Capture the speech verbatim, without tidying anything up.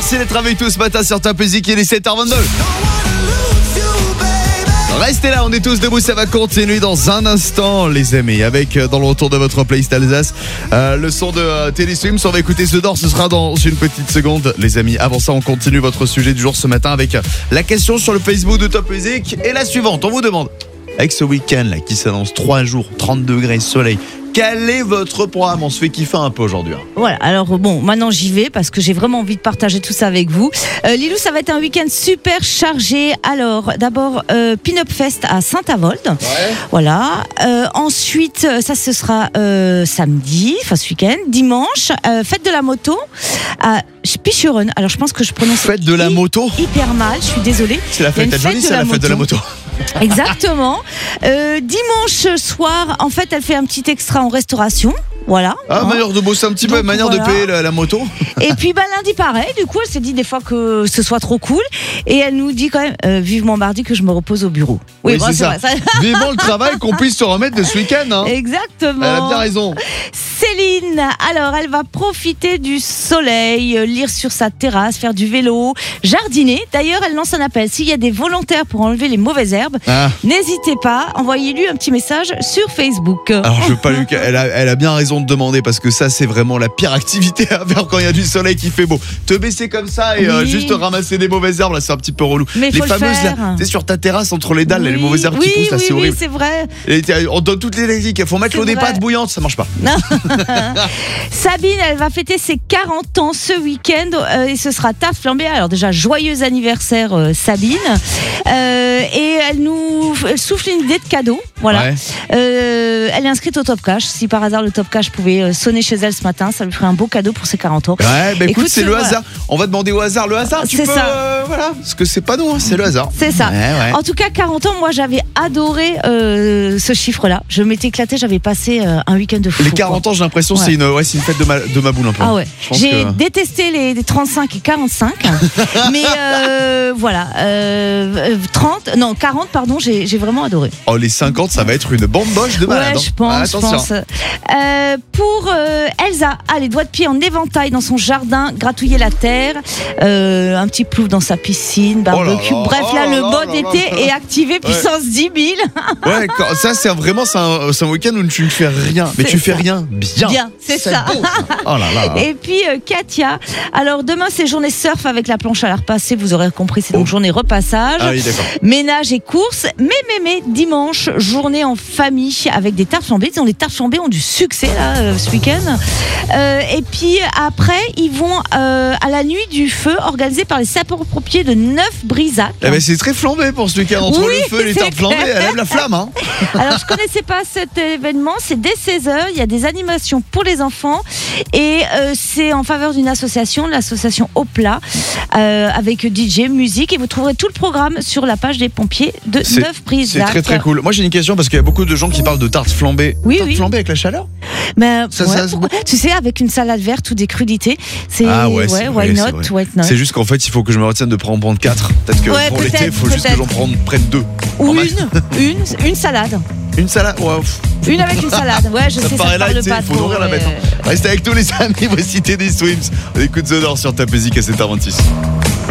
Merci d'être avec tous ce matin sur Top Music, il est sept heures vingt-deux. Restez là, on est tous debout, ça va continuer dans un instant les amis, avec dans le retour de votre playlist Alsace euh, le son de euh, Teddy Swims. On va écouter ce d'or, ce sera dans une petite seconde les amis. Avant ça, on continue votre sujet du jour ce matin avec la question sur le Facebook de Top Music. Et la suivante, on vous demande, avec ce week-end là qui s'annonce, trois jours, trente degrés, soleil, quel est votre programme? On se fait kiffer un peu aujourd'hui. Voilà, alors bon, maintenant j'y vais parce que j'ai vraiment envie de partager tout ça avec vous. Euh, Lilou, ça va être un week-end super chargé. Alors, d'abord, euh, Pin-Up Fest à Saint-Avold. Ouais. Voilà. Euh, ensuite, ça, ce sera euh, samedi, enfin ce week-end. Dimanche, euh, fête de la moto à Pichuron. Alors, je pense que je prononce fête de la moto hyper mal, je suis désolée. C'est la fête, jolie, c'est la fête de la moto. Exactement. Euh, dimanche soir, en fait, elle fait un petit extra en restauration. Voilà. Ah, hein. Manière de bosser un petit peu, manière voilà. de payer la, la moto. Et puis, bah, lundi, pareil. Du coup, elle s'est dit des fois que ce soit trop cool. Et elle nous dit quand même, euh, vivement mardi, que je me repose au bureau. Oui, oui bon, c'est, c'est ça. Vrai, ça. Vivement le travail, qu'on puisse se remettre de ce week-end. Hein. Exactement. Elle a bien raison. Céline, alors, elle va profiter du soleil, lire sur sa terrasse, faire du vélo, jardiner. D'ailleurs, elle lance un appel. S'il y a des volontaires pour enlever les mauvaises herbes, ah. n'hésitez pas, envoyez-lui un petit message sur Facebook. Alors, je veux pas lui... Elle a, elle a bien raison de demander parce que ça, c'est vraiment la pire activité à faire quand il y a du soleil qui fait beau. Te baisser comme ça et oui. euh, juste ramasser des mauvaises herbes, là, c'est un petit peu relou. Mais les faut fameuses, le là, tu sais, sur ta terrasse, entre les dalles, oui. là, les mauvaises herbes oui, qui poussent, là, oui, c'est oui, horrible. c'est vrai. Et, on donne toutes les techniques. Il faut mettre c'est l'eau des pâtes bouillantes, ça marche pas. Non. Sabine, elle va fêter ses quarante ans ce week-end euh, et ce sera tarte flambée. Alors déjà, joyeux anniversaire euh, Sabine. Euh, et elle nous elle souffle une idée de cadeau. Voilà. Ouais. Euh, elle est inscrite au Top Cash. Si par hasard le Top Cash pouvait sonner chez elle ce matin, ça lui ferait un beau cadeau pour ses quarante ans. Ouais, bah écoute, écoute c'est le voilà. hasard. On va demander au hasard. Le hasard, tu c'est peux, ça. Euh, voilà. Parce que c'est pas nous, hein, c'est le hasard. C'est ça. Ouais, ouais. En tout cas, quarante ans, moi j'avais adoré euh, ce chiffre-là. Je m'étais éclatée, j'avais passé euh, un week-end de fou. Les quarante quoi. ans, j'ai l'impression, ouais. c'est, une, ouais, c'est une fête de ma, de ma boule un peu. Ah ouais. J'ai que... détesté les, les trente-cinq et quarante-cinq. mais euh, voilà. Euh, trente, non, quarante, pardon, j'ai, j'ai vraiment adoré. Oh, les cinquante, ça va être une bamboche de malade. Ouais, je pense. Ah, je pense. Euh, pour euh, Elsa, ah, les doigts de pied en éventail dans son jardin, gratouiller la terre, euh, un petit plouf dans sa piscine, barbecue. Oh là, Bref, oh là, là, le mode là, été là, là. est activé puissance ouais. dix mille. Ouais, quand, ça, c'est vraiment c'est un, c'est un week-end où tu ne fais rien. Mais c'est tu fais ça. rien bien. Bien, c'est, c'est ça. Beau, oh là là. Et puis, euh, Katia, alors demain, c'est journée surf avec la planche à la repassée. Vous aurez compris, c'est donc oh. journée repassage. Ah oui, d'accord. Ménage et courses. Mais, mais, mais, dimanche, journée en famille avec des tartes flambées. Les tartes flambées ont du succès, là, euh, ce week-end. Euh, et puis, après, ils vont euh, à la nuit du feu organisée par les sapeurs-pompiers de Neuf-Brisac. Eh ben, c'est très flambé pour ce week-end. Entre oui, le feu et les tartes flambées, elle aime la flamme. Hein. Alors, je connaissais pas cet événement. C'est dès seize heures. Il y a des animations pour les enfants. Et euh, c'est en faveur d'une association, l'association Opla, euh, avec D J, musique. Et vous trouverez tout le programme sur la page des pompiers de Neuf-Brisac. C'est très très cool. Moi, j'ai une question parce qu'il y a beaucoup de gens qui parlent de tartes flambées. Oui, tartes oui. flambées avec la chaleur. Mais ça, ouais, ça, ça... tu sais, avec une salade verte ou des crudités, c'est ah ouais, ouais, c'est why vrai, not, c'est, vrai. not. C'est juste qu'en fait, il faut que je me retienne de prendre prendre quatre. Peut-être que ouais, pour peut-être, l'été, il faut peut-être. juste que j'en prenne près de deux. Ou une, une, une salade. Une salade, ouais. Une avec une salade, ouais, je ça sais, me paraît ça light, parle pas il faut trop. nourrir ouais. la bête. Hein. Restez avec nous les amis, voici Teddy Swims. On écoute The Door sur Top Music à sept heures vingt-six.